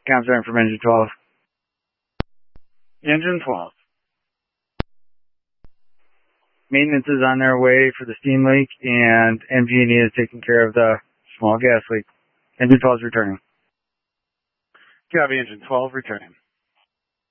Countdown from engine 12. Engine 12. Maintenance is on their way for the steam leak, and MG&E is taking care of the small gas leak. Engine 12 is returning. Copy, engine 12 returning.